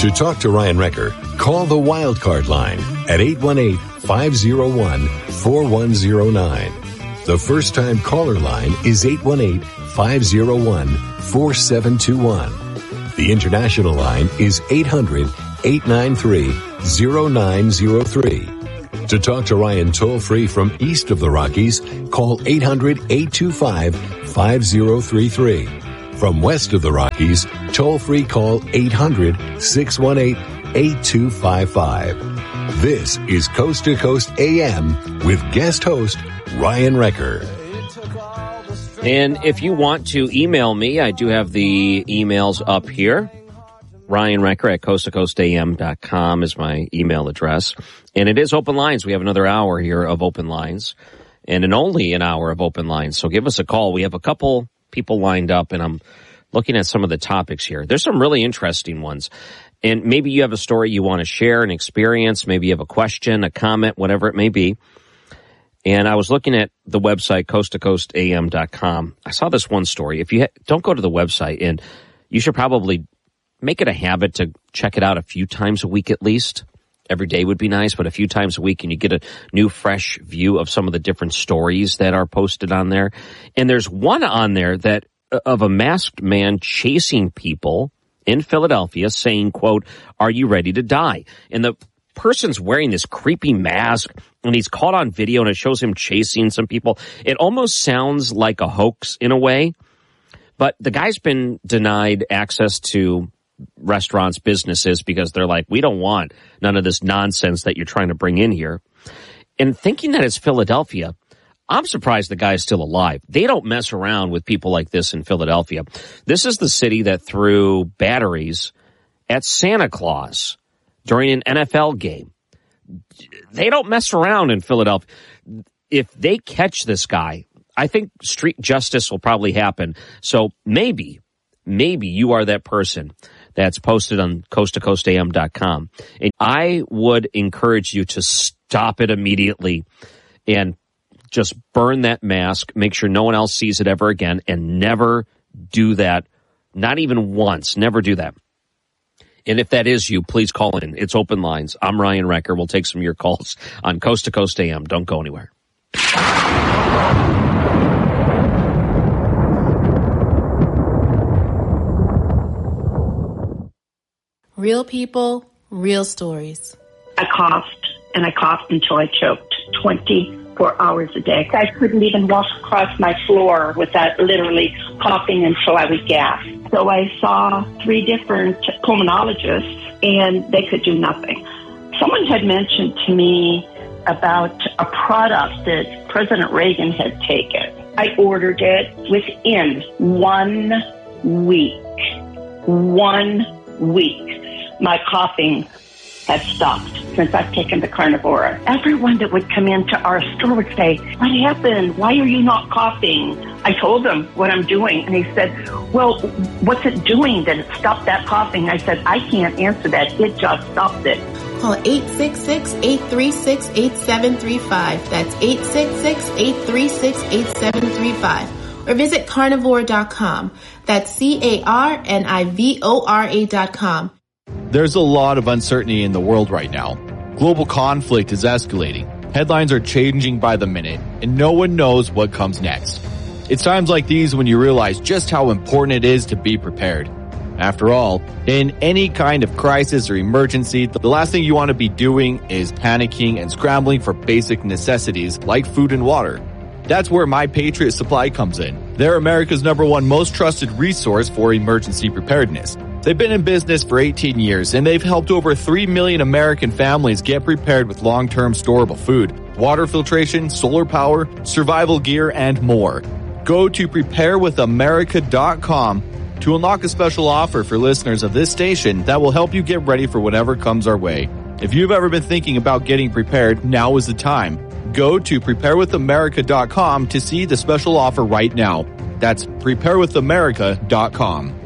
To talk to Ryan Recker, call the Wildcard line at 818-501-4109. The first-time caller line is 818-501-4721. The international line is 800-893-0903. To talk to Ryan toll-free from east of the Rockies, call 800-825-5033. From west of the Rockies, toll-free call 800-618-8255. This is Coast to Coast AM with guest host Ryan Recker. And if you want to email me, I do have the emails up here. Ryan Recker at coasttocoastam.com is my email address. And it is open lines. We have another hour here of open lines and only an hour of open lines. So give us a call. We have a couple people lined up, and I'm looking at some of the topics here. There's some really interesting ones. And maybe you have a story you want to share, an experience. Maybe you have a question, a comment, whatever it may be. And I was looking at the website, coasttocoastam.com. I saw this one story. If you don't go to the website, and you should probably make it a habit to check it out a few times a week at least. Every day would be nice, but a few times a week, and you get a new, fresh view of some of the different stories that are posted on there. And there's one on there that of a masked man chasing people in Philadelphia saying, quote, "Are you ready to die?" And the person's wearing this creepy mask, and he's caught on video, and it shows him chasing some people. It almost sounds like a hoax in a way, but the guy's been denied access to restaurants, businesses, because they're like, we don't want none of this nonsense that you're trying to bring in here. And thinking that it's Philadelphia, I'm surprised the guy's still alive. They don't mess around with people like this in Philadelphia. This is the city that threw batteries at Santa Claus during an NFL game. They don't mess around in Philadelphia. If they catch this guy, I think street justice will probably happen. So maybe you are that person that's posted on coasttocoastam.com. And I would encourage you to stop it immediately and just burn that mask, make sure no one else sees it ever again, and never do that, not even once, never do that. And if that is you, please call in. It's open lines. I'm Ryan Recker. We'll take some of your calls on Coast to Coast AM. Don't go anywhere. Real people, real stories. I coughed, and I coughed until I choked 24 hours a day. I couldn't even walk across my floor without literally coughing until I would gasp. So I saw 3 different pulmonologists, and they could do nothing. Someone had mentioned to me about a product that President Reagan had taken. I ordered it within 1 week. 1 week. My coughing has stopped since I've taken the Carnivora. Everyone that would come into our store would say, "What happened? Why are you not coughing?" I told them what I'm doing, and he said, "Well, what's it doing that it stopped that coughing?" I said, "I can't answer that. It just stopped it." Call 866-836-8735. That's 866-836-8735. Or visit carnivore.com. That's carnivora.com. There's a lot of uncertainty in the world right now. Global conflict is escalating. Headlines are changing by the minute, and no one knows what comes next. It's times like these when you realize just how important it is to be prepared. After all, in any kind of crisis or emergency, the last thing you want to be doing is panicking and scrambling for basic necessities like food and water. That's where My Patriot Supply comes in. They're America's #1 most trusted resource for emergency preparedness. They've been in business for 18 years, and they've helped over 3 million American families get prepared with long-term storable food, water filtration, solar power, survival gear, and more. Go to preparewithamerica.com to unlock a special offer for listeners of this station that will help you get ready for whatever comes our way. If you've ever been thinking about getting prepared, now is the time. Go to preparewithamerica.com to see the special offer right now. That's preparewithamerica.com.